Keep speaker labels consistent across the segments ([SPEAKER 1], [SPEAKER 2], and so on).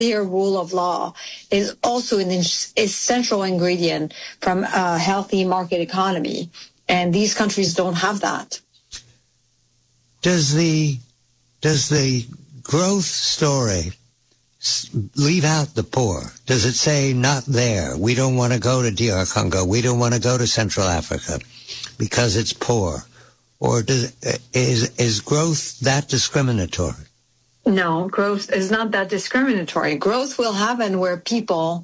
[SPEAKER 1] clear rule of law is also an essential ingredient from a healthy market economy. And these countries don't have that.
[SPEAKER 2] Does the growth story leave out the poor? Does it say not there? We don't want to go to DR Congo. We don't want to go to Central Africa because it's poor. Or is growth that discriminatory?
[SPEAKER 1] No, growth is not that discriminatory. Growth will happen where people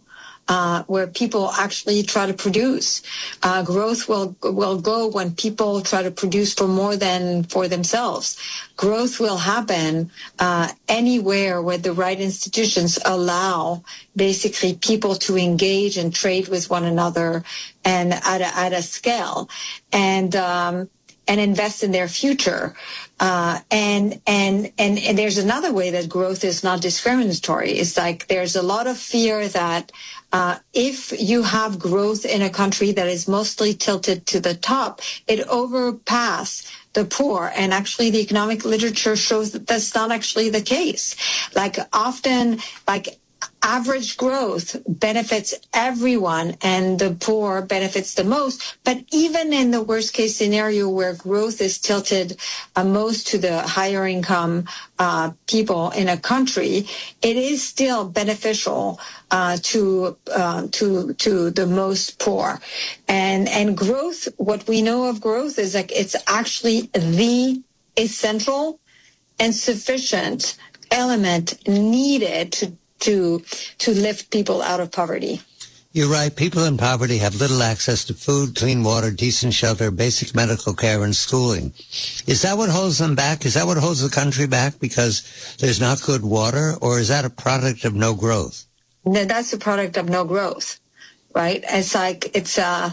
[SPEAKER 1] actually try to produce. Growth will go when people try to produce for more than for themselves. Growth will happen anywhere where the right institutions allow basically people to engage and trade with one another and at a scale and invest in their future. And there's another way that growth is not discriminatory. It's like there's a lot of fear that if you have growth in a country that is mostly tilted to the top, it overpass the poor. And actually the economic literature shows that that's not actually the case. Like often, like average growth benefits everyone and the poor benefits the most. But even in the worst case scenario where growth is tilted most to the higher income people in a country, it is still beneficial to the most poor. And growth, what we know of growth is like it's actually the essential and sufficient element needed to lift people out of poverty.
[SPEAKER 2] You're right. People in poverty have little access to food, clean water, decent shelter, basic medical care, and schooling. Is that what holds them back? Is that what holds the country back because there's not good water, or is that a product of no growth?
[SPEAKER 1] No, that's a product of no growth, right? It's like all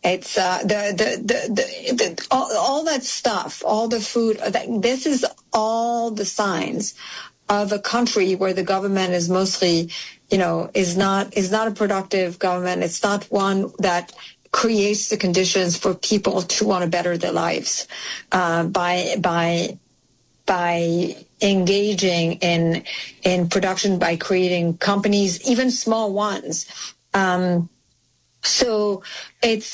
[SPEAKER 1] that stuff, all the food. This is all the signs of a country where the government is mostly, is not a productive government. It's not one that creates the conditions for people to want to better their lives by engaging in production, by creating companies, even small ones. So it's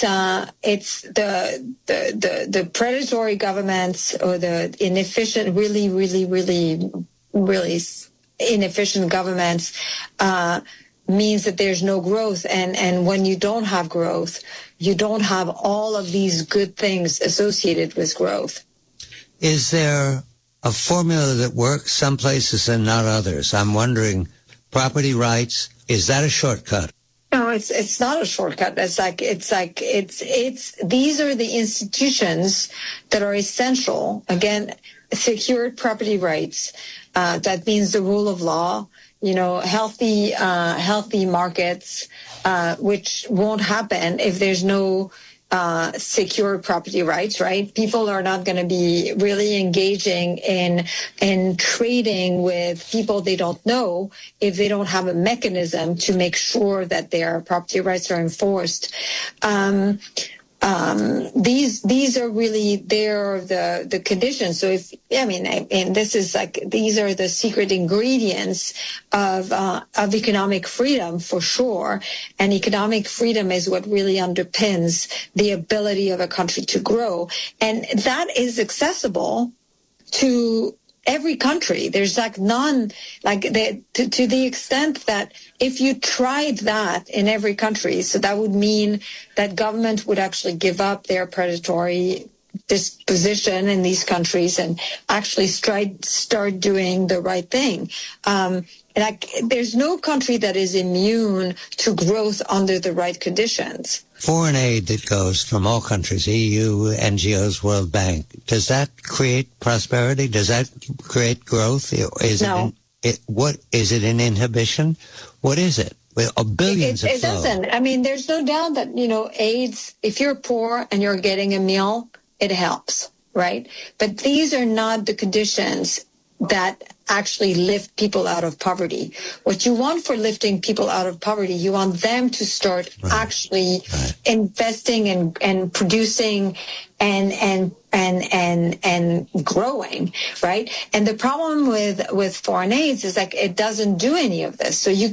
[SPEAKER 1] the predatory governments or the inefficient, really inefficient governments means that there's no growth. And when you don't have growth, you don't have all of these good things associated with growth.
[SPEAKER 2] Is there a formula that works some places and not others? I'm wondering, property rights, is that a shortcut?
[SPEAKER 1] No, it's not a shortcut. These are the institutions that are essential. Again, secured property rights. That means the rule of law, healthy markets, which won't happen if there's no secure property rights, right? People are not going to be really engaging in trading with people they don't know if they don't have a mechanism to make sure that their property rights are enforced. These are really the conditions. So this is like, these are the secret ingredients of economic freedom for sure. And economic freedom is what really underpins the ability of a country to grow. And that is accessible to every country. There's to the extent that if you tried that in every country, so that would mean that government would actually give up their predatory disposition in these countries and actually start doing the right thing. There's no country that is immune to growth under the right conditions.
[SPEAKER 2] Foreign aid that goes from all countries, EU, NGOs, World Bank, does that create prosperity? Does that create growth?
[SPEAKER 1] No.
[SPEAKER 2] What is it, an inhibition? What is it? Billions
[SPEAKER 1] it doesn't. I mean, there's no doubt that, AIDS, if you're poor and you're getting a meal, it helps, right? But these are not the conditions that actually lift people out of poverty. What you want for lifting people out of poverty, you want them to start actually investing and producing and and growing, right? And the problem with foreign aids is like it doesn't do any of this. So you